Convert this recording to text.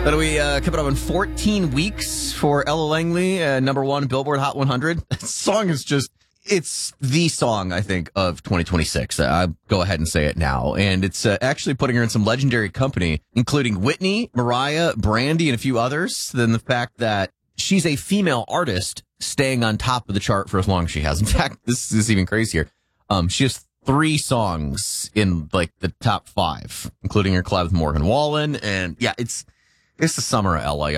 But we kept it up in 14 weeks for Ella Langley, number one Billboard Hot 100. This song is just, it's the song, I think, of 2026. I'll go ahead and say it now. And it's actually putting her in some legendary company, including Whitney, Mariah, Brandy, and a few others. Then the fact that she's a female artist staying on top of the chart for as long as she has. In fact, this is even crazier. She has 3 songs in like the top 5, including her collab with Morgan Wallen. And yeah, it's the summer of LA.